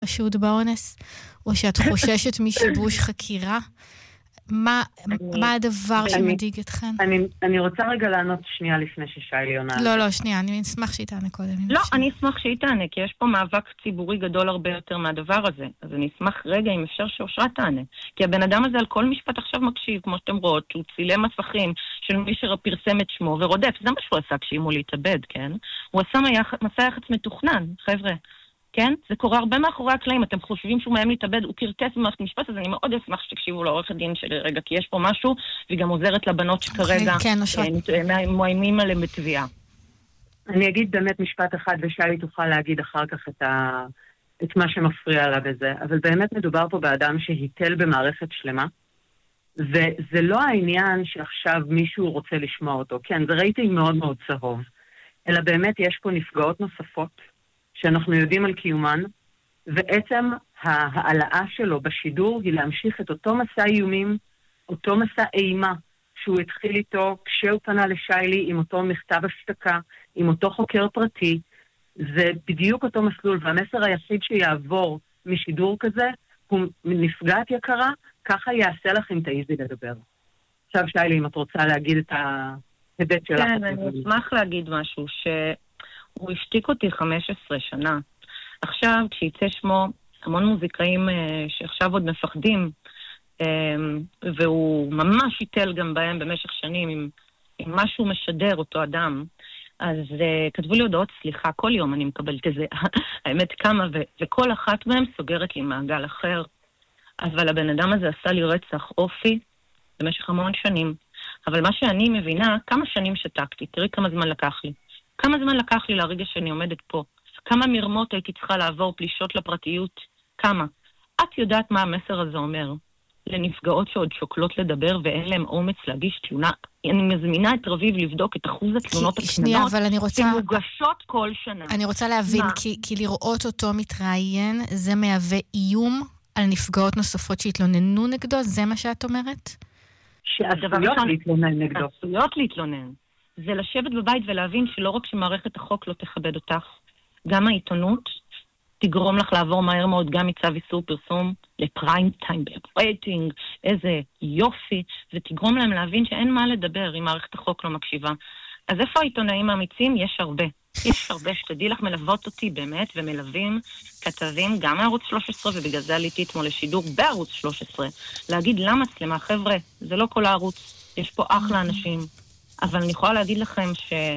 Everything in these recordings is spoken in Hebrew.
חשוד באונס, או שאת חוששת משיבוש חקירה? מה הדבר שמדאיג אתכן? אני רוצה רגע לענות שנייה לפני ששיילי עונה. לא, שנייה, אני אשמח שהיא תענה קודם. לא, אני אשמח שהיא תענה, כי יש פה מאבק ציבורי גדול הרבה יותר מהדבר הזה. אז אני אשמח רגע אם אפשר שאושרה תענה. כי הבן אדם הזה על כל משפט עכשיו מקשיב, כמו שאתם רואות, שהוא צילם מסכים של מי שפרסם את שמו ורודף. זה מה שהוא עשה כשאימו להתאבד, כן? הוא עשה מסע יח"צ מתוכנן, חבר'ה. כן? זה קורה הרבה מאחורי הקלעים, אתם חושבים שהוא מהם להתאבד, הוא קרטס במערכת משפט, אז אני מאוד אשמח שתקשיבו לעורך הדין של רגע, כי יש פה משהו, והיא גם עוזרת לבנות שכרגע מואיימים עליהם בתביעה. אני אגיד באמת משפט אחד, ושיילי תוכל להגיד אחר כך את מה שמפריע לה בזה, אבל באמת מדובר פה באדם שהיטל במערכת שלמה, וזה לא העניין שעכשיו מישהו רוצה לשמוע אותו, כן, זה רייטינג מאוד מאוד צהוב, אלא באמת יש פה נפגעות נוספות, שאנחנו יודעים על קיומן, ועצם העלאה שלו בשידור היא להמשיך את אותו מסע איומים, אותו מסע אימה שהוא התחיל איתו כשהוא פנה לשיילי עם אותו מכתב השתקה, עם אותו חוקר פרטי. זה בדיוק אותו מסלול, והמסר היחיד שיעבור משידור כזה הוא נפגעת יקרה, ככה יעשה לך אם תעיזי לדבר. עכשיו שיילי, אם את רוצה להגיד את ההיבט שלך. כן, אני אשמח להגיד משהו הוא השתיק אותי 15 שנה. עכשיו, כשיצא שמו, המון מוזיקאים שעכשיו עוד מפחדים, והוא ממש היטל גם בהם במשך שנים עם משהו משדר אותו אדם, אז כתבו לי הודעות סליחה, כל יום אני מקבלת את זה, האמת כמה, וכל אחת מהם סוגרת לי מעגל אחר. אבל הבן אדם הזה עשה לי רצח אופי במשך המון שנים. אבל מה שאני מבינה, כמה שנים שתקתי, תראי כמה זמן לקח לי. כמה זמן לקח לי להרגע שאני עומדת פה? כמה מרמות הייתי צריכה לעבור, פלישות לפרטיות? כמה? את יודעת מה המסר הזה אומר? לנפגעות שעוד שוקלות לדבר ואין להם אומץ להגיש תלונה. אני מזמינה את רביב לבדוק את אחוז התלונות הקטנות שמוגשות כל שנה. אני רוצה להבין, כי לראות אותו מתראיין, זה מהווה איום על נפגעות נוספות שהתלוננו נגדו? זה מה שאת אומרת? שעשויות להתלונן נגדו. שעשויות להתלונן. זה לשבת בבית ולהבין שלא רק שמערכת החוק לא תכבד אותך, גם העיתונות תגרום לך לעבור מהר מאוד גם מצו איסור פרסום לפריים טיים, ברייטינג, איזה יופי, ותגרום להם להבין שאין מה לדבר אם מערכת החוק לא מקשיבה. אז איפה העיתונאים האמיצים? יש הרבה. יש הרבה שתדעי לך מלוות אותי באמת, ומלווים כתבים גם מערוץ 13, ובגלל זה עליתי אתמול לשידור בערוץ 13, להגיד למה סלמה, חבר'ה, זה לא כל הערוץ, יש פה אחלה אנשים. אבל אני יכולה להגיד לכם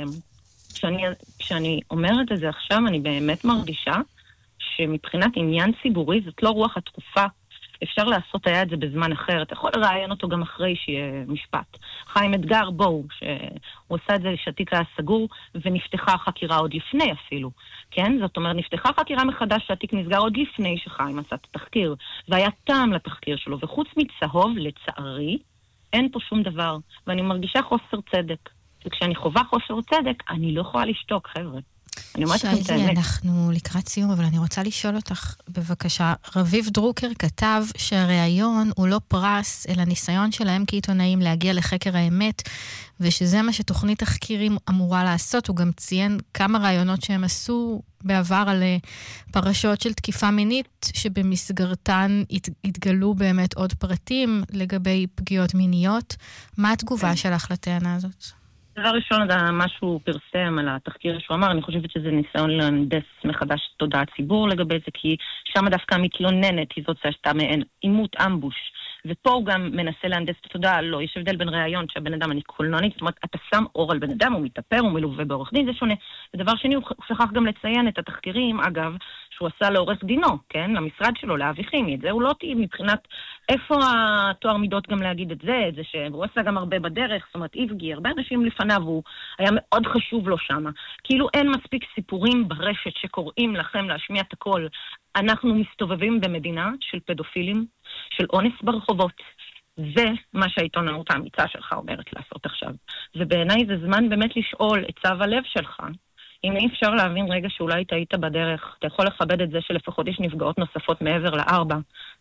כשאני אומרת את זה עכשיו, אני באמת מרגישה שמבחינת עניין ציבורי, זאת לא רוח התקופה. אפשר לעשות היה את זה בזמן אחר. אתה יכול לראיין אותו גם אחרי שיהיה משפט. חיים אתגר, בואו, שהוא עשה את זה שהתיק היה סגור, ונפתחה חקירה עוד לפני אפילו. כן? זאת אומרת, נפתחה חקירה מחדש שהתיק נסגר עוד לפני שחיים עשה את התחקיר. והיה טעם לתחקיר שלו. וחוץ מצהוב, לצערי, אין פה שום דבר, ואני מרגישה חוסר צדק. וכשאני חובה חוסר צדק, אני לא יכולה לשתוק, חבר'ה. שיילי, אנחנו לקראת סיום, אבל אני רוצה לשאול אותך, בבקשה, רביב דרוקר כתב שהראיון הוא לא פרס, אלא ניסיון שלהם כעיתונאים להגיע לחקר האמת, ושזה מה שתוכנית תחקירים אמורה לעשות. הוא גם ציין כמה רעיונות שהם עשו בעבר על פרשות של תקיפה מינית, שבמסגרתן התגלו באמת עוד פרטים לגבי פגיעות מיניות. מה התגובה שלך לטענה הזאת? דבר ראשון, מה שהוא פרסם על התחקיר שהוא אמר, אני חושבת שזה ניסיון להנדס מחדש תודעת ציבור לגבי זה, כי שם דווקא המתלוננת היא זאת שעשתה מעין עימות אמבוש. ופה הוא גם מנסה להנדס את התודעה, לא, יש הבדל בין ראיון שהבן אדם, אני קולנונית, זאת אומרת, אתה שם אור על בן אדם, הוא מתאפר, הוא מלווה בעורך דין, זה שונה. ודבר שני, הוא שכח גם לציין את התחקירים, אגב, שהוא עשה לעורך דינו, כן, למשרד שלו, לאבי חימי, את זה הוא לא תהיה מבחינת איפה התואר מידות גם להגיד את זה שהוא עשה גם הרבה בדרך, זאת אומרת, איבגי, הרבה אנשים לפניו, הוא היה מאוד חשוב לו שם. כאילו אין מספיק סיפורים ברשת שקוראים לכם להשמיע את הכל. אנחנו מסתובבים במדינה של פדופילים, של אונס ברחובות. זה מה שהעיתונאות האמיצה שלך אומרת לעשות עכשיו. ובעיניי זה זמן באמת לשאול את צו הלב שלך. אם אי אפשר להבין רגע שאולי היית בדרך, אתה יכול לכבד את זה שלפחות יש נפגעות נוספות מעבר ל4.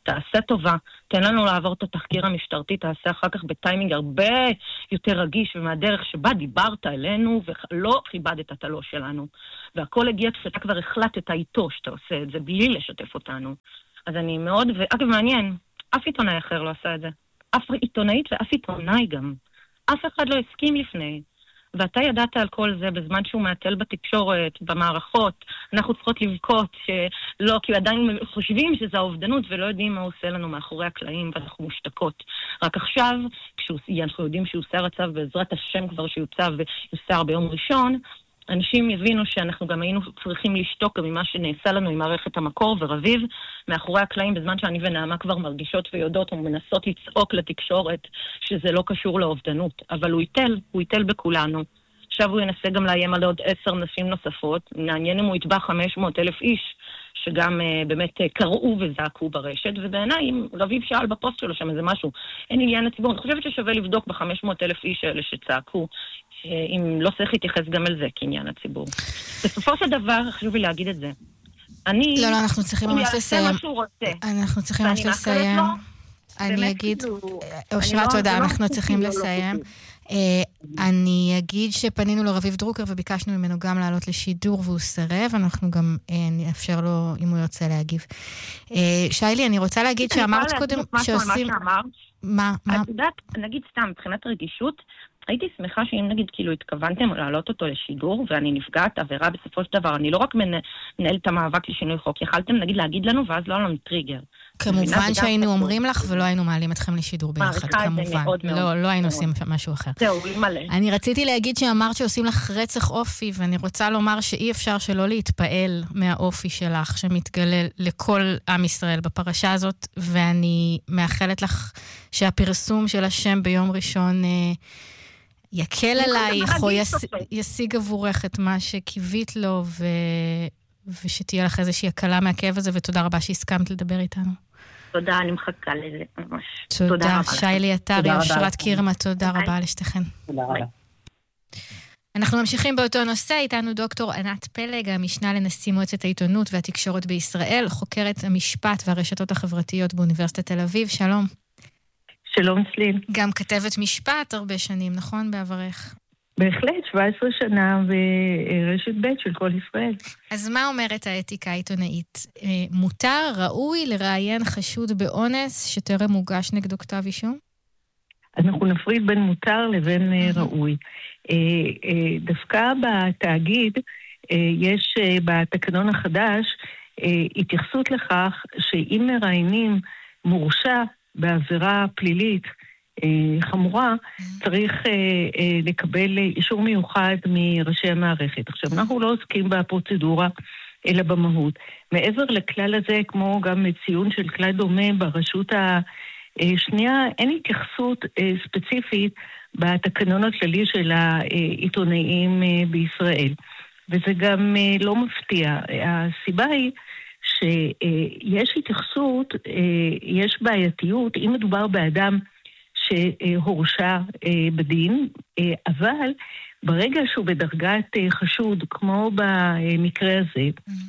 תעשה טובה, תן לנו לעבור את התחקיר המשטרתי, תעשה אחר כך בטיימינג הרבה יותר רגיש, ומהדרך שבה דיברת אלינו, ולא כיבדת את הלא שלנו. והכל הגיע כשאתה כבר החלטת איתו שאתה עושה את זה, בלי לשתף אותנו. אז אני מאוד, ואגב מעניין, אף עיתונאי אחר לא עשה את זה. אף עיתונאית ואף עיתונאי גם. אף אחד לא הסכים לפני. ואתה ידעת על כל זה בזמן שהוא מעטל בתקשורת, במערכות. אנחנו צריכות לבכות שלא, כי עדיין חושבים שזה האובדנות ולא יודעים מה הוא עושה לנו מאחורי הקלעים ואנחנו מושתקות. רק עכשיו, כשאנחנו יודעים שיוסר הצו בעזרת השם כבר שיוצב ויוסר ביום ראשון, אנשים יבינו שאנחנו גם היינו צריכים לשתוק גם ממה שנעשה לנו עם מערכת המקור ורביב מאחורי הקלעים בזמן שאני ונעמה כבר מרגישות ויודעות ומנסות לצעוק לתקשורת שזה לא קשור לאובדנות. אבל הוא ייתל בכולנו. עכשיו הוא ינסה גם לאיים על עוד 10 נשים נוספות. מעניין אם הוא יתבע 500,000 איש שגם באמת קראו וזעקו ברשת. ובעיניי אם רביב שאל בפוסט שלו שם איזה משהו, אין עניין לציבור. אני חושבת ששווה לבדוק ב500,000 איש האלה שצעקו. אם לא צריך להתייחס גם על זה כעניין הציבור. בסופו של דבר, חשוב לי להגיד את זה. לא, אנחנו צריכים ממש לסיים. אנחנו צריכים ממש לסיים. אני אגיד, אושרה, תודה, אנחנו צריכים לסיים. אני אגיד שפנינו לרביב דרוקר וביקשנו ממנו גם לעלות לשידור והוא סרב, אנחנו גם נאפשר לו אם הוא ירצה להגיב. שיילי, אני רוצה להגיד שאמרת קודם שעושים... מה? את יודעת, נגיד סתם, מבחינת רגישות, הייתי שמחה שאם נגיד כאילו התכוונתם להעלות אותו לשידור, ואני נפגעת עבירה בסופו של דבר, אני לא רק מנהל את המאבק לשינוי חוק, יכלתם נגיד להגיד לנו, ואז לא לנו טריגר. כמובן שהיינו אומרים לך, ולא היינו מעלים אתכם לשידור ביחד, כמובן. לא היינו עושים משהו אחר. זהו, מלא. אני רציתי להגיד שאמרת שעושים לך רצח אופי, ואני רוצה לומר שאי אפשר שלא להתפעל מהאופי שלך, שמתגלה לכל עם ישראל בפרשה הזאת, ואני מאחלת לך שהפרסום של השם ביום ראשון יקל עלייך, או ישיג עבורך את מה שקיווית לו, ושתהיה לך איזושהי הקלה מהכאב הזה, ותודה רבה שהסכמת לדבר איתנו. תודה, אני מחכה לזה ממש. תודה, שיילי עטרי, אושרת קירמה, תודה רבה לשתיכן. תודה רבה. אנחנו ממשיכים באותו נושא, איתנו דוקטור ענת פלג, המשנה לנשיא מועצת העיתונות והתקשורת בישראל, חוקרת המשפט והרשתות החברתיות באוניברסיטת תל אביב, שלום. שלום צליל. גם כתבת משפט הרבה שנים, נכון, בעברך? בהחלט, 17 שנה ברשת ב' של כל ישראל. אז מה אומרת האתיקה העיתונאית? מותר, ראוי לראיין חשוד באונס שטרם הוגש נגדו כתב אישום? אנחנו נפריד בין מותר לבין ראוי. דווקא בתאגיד יש בתקנון החדש התייחסות לכך שאם מראיינים מורשע בעבירה פלילית חמורה, צריך לקבל אישור מיוחד מראשי המערכת. עכשיו, אנחנו לא עוסקים בפרוצדורה, אלא במהות. מעבר לכלל הזה, כמו גם ציון של כלל דומה ברשות השנייה, אין התייחסות ספציפית בתקנון הכללי של העיתונאים בישראל. וזה גם לא מפתיע. הסיבה היא שיש התייחסות, יש בעייתיות, אם מדובר באדם שהורשע בדין, אבל ברגע שהוא בדרגת חשוד, כמו במקרה הזה,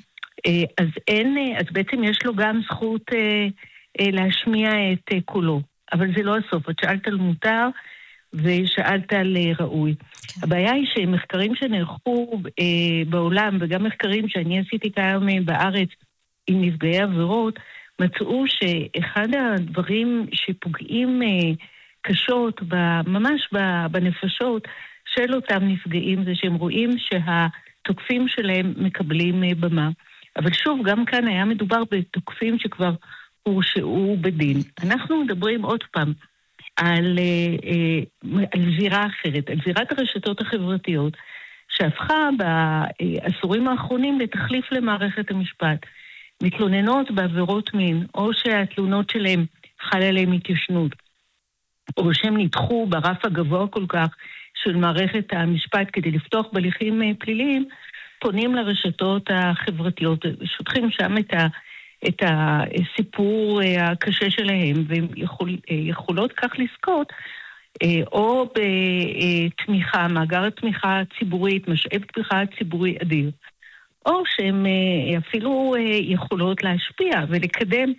אז בעצם יש לו גם זכות להשמיע את קולו. אבל זה לא הסוף. את שאלת על מותר ושאלת על ראוי. הבעיה היא שמחקרים שנערכו בעולם, וגם מחקרים שאני עשיתי כיום בארץ עם נפגעי עבירות, מצאו שאחד הדברים שפוגעים קשות, ממש בנפשות של אותם נפגעים, זה שהם רואים שהתוקפים שלהם מקבלים במה. אבל שוב, גם כאן היה מדובר בתוקפים שכבר הורשעו בדין. אנחנו מדברים עוד פעם על זירה אחרת, על זירת הרשתות החברתיות, שהפכה בעשורים האחרונים לתחליף למערכת המשפט. מתלוננות בעבירות מין, או שהתלונות שלהם חלה עליהם התיישנות, או שהם נדחו ברף הגבוה כל כך של מערכת המשפט כדי לפתוח בהליכים פליליים, פונים לרשתות החברתיות, שוטחים שם את הסיפור הקשה שלהם, והם יכולות כך לזכות, או בתמיכה, מאגר תמיכה ציבורית, משאב תמיכה ציבורי אדיר, או שהן אפילו יכולות להשפיע ולקדם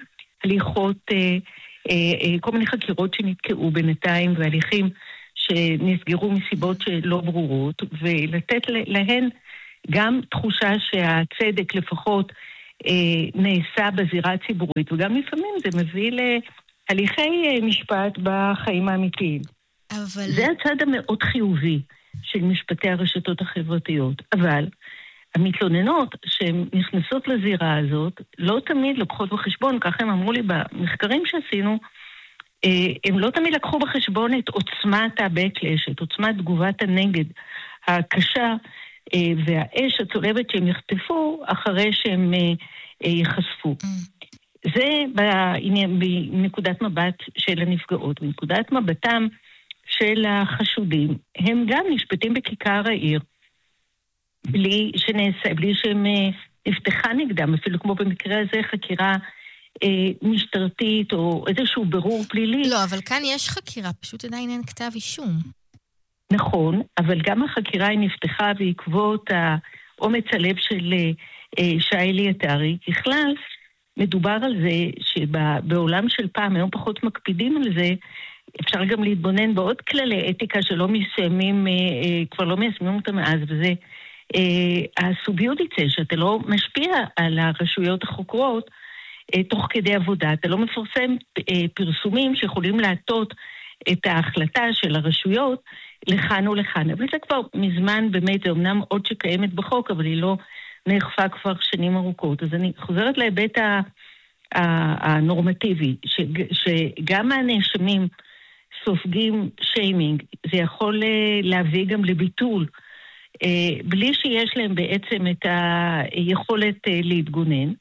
הליכות, כל מיני חקירות שנתקעו בינתיים, והליכים שנסגרו מסיבות שלא ברורות, ולתת להן גם תחושה שהצדק לפחות נעשה בזירה הציבורית, וגם לפעמים זה מביא להליכי משפט בחיים האמיתיים. אבל... זה הצד המאוד חיובי של משפטי הרשתות החברתיות. אבל המתלוננות שהן נכנסות לזירה הזאת, לא תמיד לוקחות בחשבון, כך הם אמרו לי במחקרים שעשינו, הם לא תמיד לקחו בחשבון את עוצמת הבקלש, את עוצמת תגובת הנגד הקשה, והאש הצולבת שהם יחטפו אחרי שהם יחשפו. זה בנקודת מבט של הנפגעות. בנקודת מבטם של החשודים, הם גם נשפטים בכיכר העיר, בלי שהם נפתחה נגדם, אפילו כמו במקרה הזה חקירה משטרתית או איזשהו ברור פלילי. לא, אבל כאן יש חקירה, פשוט עדיין אין כתב אישום. נכון, אבל גם החקירה היא נפתחה בעקבות האומץ הלב של שיילי עטרי. ככלל, מדובר על זה שבעולם של פעם, היום פחות מקפידים על זה, אפשר גם להתבונן בעוד כללי אתיקה שלא מסיימים, כבר לא מיישמים אותם מאז, וזה הסוביודיצה, שאתה לא משפיע על הרשויות החוקרות תוך כדי עבודה. אתה לא מפרסם פרסומים שיכולים להטות את ההחלטה של הרשויות לכאן או לכאן. אבל זה כבר מזמן באמת, זה אמנם עוד שקיימת בחוק, אבל היא לא נאכפה כבר שנים ארוכות. אז אני חוזרת להיבט הנורמטיבי, שגם הנאשמים סופגים שיימינג, זה יכול להביא גם לביטול, בלי שיש להם בעצם את היכולת להתגונן.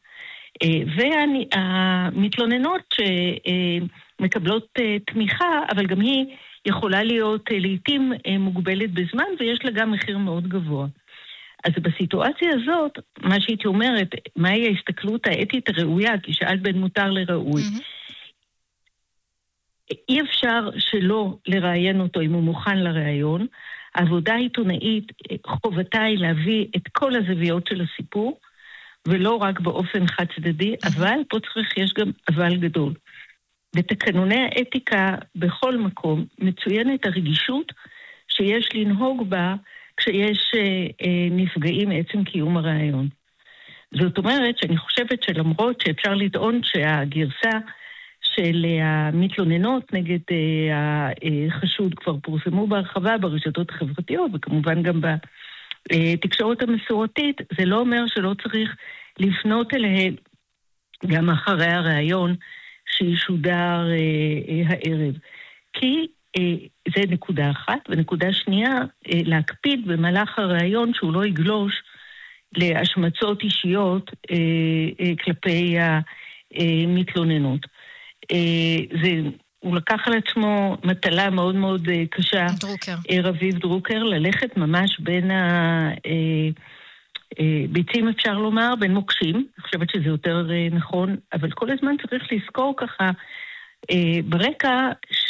והמתלוננות שמקבלות תמיכה, אבל גם היא יכולה להיות לעתים מוגבלת בזמן, ויש לה גם מחיר מאוד גבוה. אז בסיטואציה הזאת, מה שהייתי אומרת, מהי ההסתכלות האתית הראויה, כי שאלת בין מותר לראוי. אי אפשר שלא לראיין אותו אם הוא מוכן לראיון. העבודה העיתונאית, חובתה היא להביא את כל הזוויות של הסיפור, ולא רק באופן חד צדדי, אבל פה יש גם אבל גדול. בתקנוני האתיקה בכל מקום מצוינת הרגישות שיש לנהוג בה כשיש נפגעים מעצם קיום הרעיון. זאת אומרת שאני חושבת שלמרות שאפשר לטעון שהגרסה של המתלוננות נגד החשוד כבר פורסמו בהרחבה ברשתות החברתיות, וכמובן גם בתקשורת המסורתית, זה לא אומר שלא צריך לפנות אליהם גם אחרי הרעיון שישודר הערב. כי זה נקודה אחת, ונקודה שנייה, להקפיד במהלך הרעיון שהוא לא יגלוש להשמצות אישיות כלפי המתלוננות. הוא לקח על עצמו מטלה מאוד מאוד קשה, רביב דרוקר, ללכת ממש בין ביצים אפשר לומר, בין מוקשים, אני חושבת שזה יותר נכון, אבל כל הזמן צריך לזכור ככה, ברקע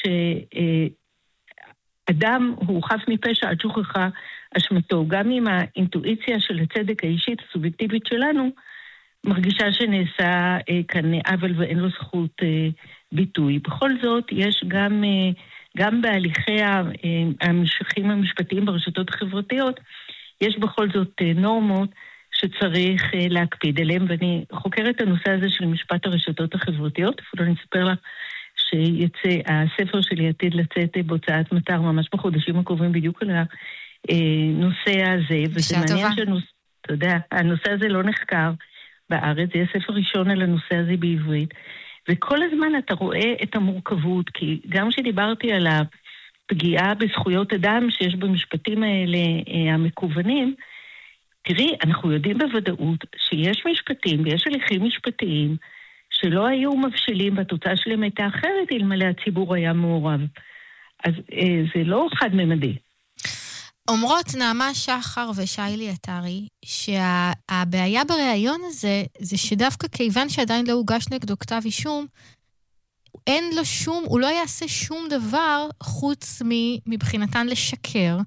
שאדם הוא חף מפשע עד שוכחה אשמתו, גם עם האינטואיציה של הצדק האישית הסובייקטיבית שלנו, מרגישה שנעשה כאן עוול ואין לו זכות ביטוי. בכל זאת, יש גם בהליכי המשכים המשפטיים ברשתות החברתיות, יש בכל זאת נורמות שצריך להקפיד עליהן, ואני חוקרת את הנושא הזה של משפט הרשתות החברתיות, אפילו אני אספר לך שהספר שלי עתיד לצאת בהוצאת מטר ממש בחודשים הקרובים בדיוק על הנושא הזה, וזה מעניין שהנושא הזה לא נחקר בארץ, זה יהיה ספר ראשון על הנושא הזה בעברית, וכל הזמן אתה רואה את המורכבות, כי גם שדיברתי על הפגיעה בזכויות אדם שיש במשפטים האלה המקוונים, תראי, אנחנו יודעים בוודאות שיש משפטים ויש הליכים משפטיים שלא היו מבשילים והתוצאה שלהם הייתה אחרת אלמלא הציבור היה מעורב. אז זה לא חד-ממדי. אומרות נעמה שחר ושיילי עטרי שהבעיה בראיון הזה זה שדווקא כיוון שעדיין לא הוגש נגדו כתב אישום, אין לו הוא לא יעשה שום דבר חוץ מבחינתן לשקר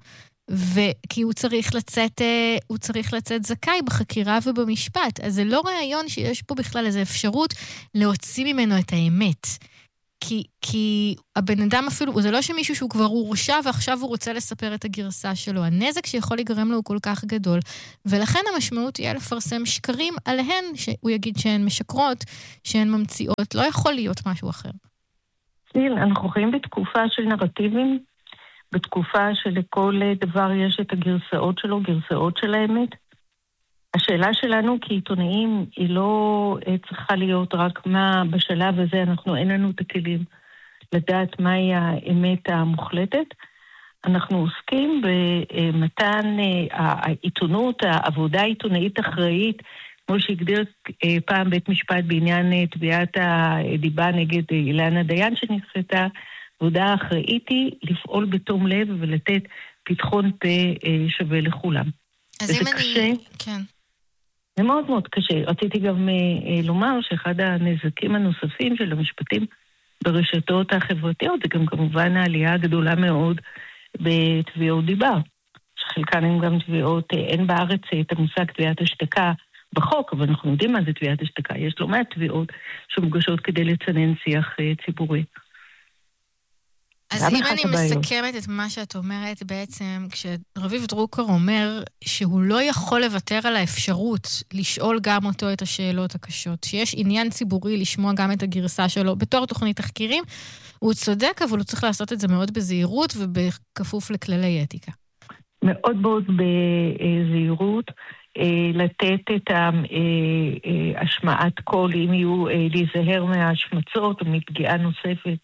כי הוא צריך לצאת זכאי בחקירה ובמשפט. אז זה לא רעיון שיש פה בכלל איזו אפשרות להוציא ממנו את האמת. כי הבן אדם אפילו, זה לא שמישהו שהוא כבר הורשע ועכשיו הוא רוצה לספר את הגרסה שלו. הנזק שיכול לגרם לו הוא כל כך גדול, ולכן המשמעות תהיה לפרסם שקרים עליהן, שהוא יגיד שהן משקרות, שהן ממציאות, לא יכול להיות משהו אחר. אנחנו חיים בתקופה של נרטיבים, בתקופה שלכל דבר יש את הגרסאות שלו, גרסאות של האמת. השאלה שלנו כעיתונאים היא לא צריכה להיות רק מה בשלב הזה, אין לנו את הכלים לדעת מהי האמת המוחלטת. אנחנו עוסקים במתן העיתונות, העבודה העיתונאית אחראית, כמו שהגדיר פעם בית משפט בעניין תביעת הדיבה נגד אילנה דיין שנכפתה, עבודה אחראית היא לפעול בתום לב ולתת פתחון פה שווה לכולם. אז אם אני... כן. זה מאוד מאוד קשה. רציתי גם לומר שאחד הנזקים הנוספים של המשפטים ברשתות החברתיות, זה גם כמובן העלייה הגדולה מאוד בתביעות דיבה. שחלקן הן גם תביעות, אין בארץ את המושג תביעת השתקה בחוק, אבל אנחנו יודעים מה זה תביעת השתקה. יש לא מעט תביעות שמוגשות כדי לצנן שיח ציבורי. אז אם אני מסכמת את מה שאת אומרת בעצם, כשרביב דרוקר אומר שהוא לא יכול לוותר על האפשרות לשאול גם אותו את השאלות הקשות, שיש עניין ציבורי לשמוע גם את הגרסה שלו בתור תוכנית תחקירים, הוא צודק, אבל הוא צריך לעשות את זה מאוד בזהירות ובכפוף לכללי אתיקה. מאוד מאוד בזהירות, לתת את השמעת קול, אם יהיו להיזהר מהשמצות או מפגיעה נוספת,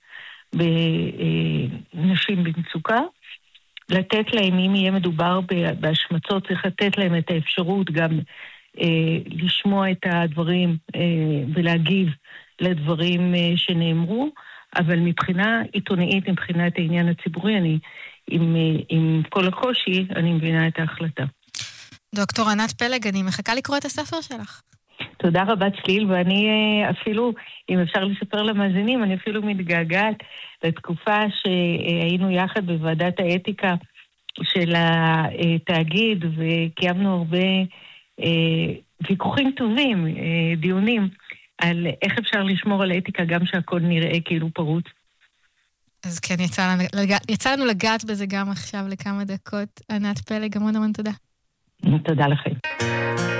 בנשים במצוקה, לתת להם, אם יהיה מדובר בהשמצות, צריך לתת להם את האפשרות גם לשמוע את הדברים ולהגיב לדברים שנאמרו, אבל מבחינה עיתונאית, מבחינת העניין הציבורי, עם כל הקושי, אני מבינה את ההחלטה. דוקטור ענת פלג, אני מחכה לקרוא את הספר שלך. תודה רבה צליל, ואני אפילו, אם אפשר לספר למאזינים, אני אפילו מתגעגעת לתקופה שהיינו יחד בוועדת האתיקה של התאגיד, וקיימנו הרבה ויכוחים טובים, דיונים, על איך אפשר לשמור על האתיקה גם שהכל נראה כאילו פרוץ. אז כן, יצא לנו לגעת בזה גם עכשיו לכמה דקות. ענת פלג, המון המון תודה. תודה לכם.